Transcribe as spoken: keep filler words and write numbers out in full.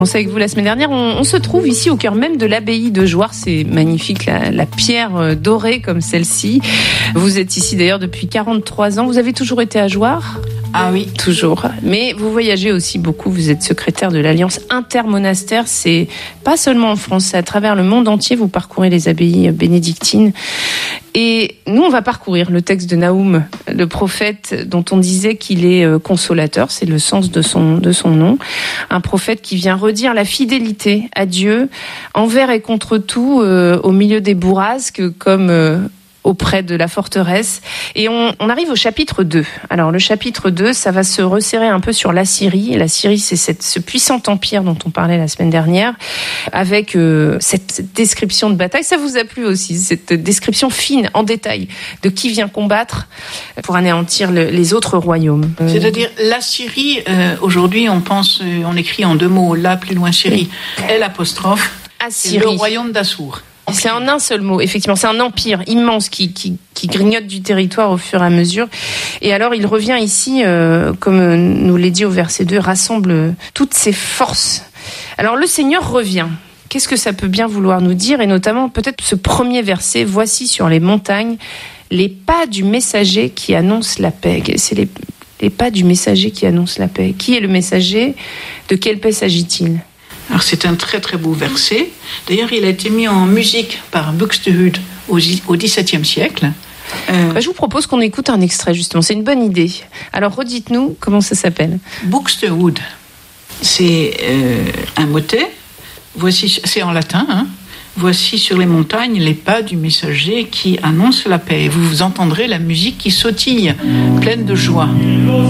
On sait avec vous la semaine dernière, on, on se trouve ici au cœur même de l'abbaye de Jouarre. C'est magnifique, la, la pierre dorée comme celle-ci. Vous êtes ici d'ailleurs depuis quarante-trois ans. Vous avez toujours été à Jouarre ? Ah oui. Toujours. Mais vous voyagez aussi beaucoup. Vous êtes secrétaire de l'Alliance intermonastère. C'est pas seulement en France, c'est à travers le monde entier. Vous parcourez les abbayes bénédictines. Et nous, on va parcourir le texte de Naoum, le prophète dont on disait qu'il est consolateur. C'est le sens de son, de son nom. Un prophète qui vient redire la fidélité à Dieu envers et contre tout euh, au milieu des bourrasques comme euh, auprès de la forteresse. Et on, on arrive au chapitre deux. Alors le chapitre deux, ça va se resserrer un peu sur l'Assyrie. La Syrie, c'est cette, ce puissant empire dont on parlait la semaine dernière, avec euh, cette, cette description de bataille. Ça vous a plu aussi, cette description fine, en détail, de qui vient combattre pour anéantir le, les autres royaumes. C'est-à-dire, la Syrie, euh, aujourd'hui, on pense, euh, on écrit en deux mots, là, plus loin, Syrie, L apostrophe, Assyrie. le royaume d'Assour. C'est en un seul mot, effectivement. C'est un empire immense qui, qui, qui grignote du territoire au fur et à mesure. Et alors, il revient ici, euh, comme nous l'est dit au verset deux, rassemble toutes ses forces. Alors, le Seigneur revient. Qu'est-ce que ça peut bien vouloir nous dire ? Et notamment, peut-être ce premier verset, « Voici sur les montagnes les pas du messager qui annonce la paix ». C'est les, les pas du messager qui annonce la paix. Qui est le messager ? De quelle paix s'agit-il ? Alors c'est un très très beau verset. D'ailleurs, il a été mis en musique par Buxtehude au, au dix-septième siècle. Euh... Bah, je vous propose qu'on écoute un extrait justement. C'est une bonne idée. Alors redites-nous comment ça s'appelle. Buxtehude, c'est euh, un motet. Voici, c'est en latin. Hein. Voici sur les montagnes les pas du messager qui annonce la paix. Et vous, vous entendrez la musique qui sautille, pleine de joie.